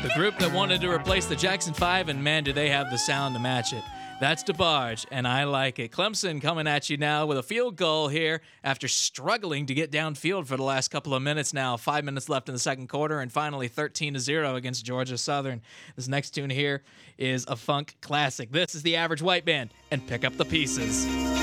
The group that wanted to replace the Jackson 5, and man, do they have the sound to match it. That's DeBarge, and I like it. Clemson coming at you now with a field goal here after struggling to get downfield for the last couple of minutes now. 5 minutes left in the second quarter, and finally 13-0 against Georgia Southern. This next tune here is a funk classic. This is the Average White Band, and Pick Up the Pieces.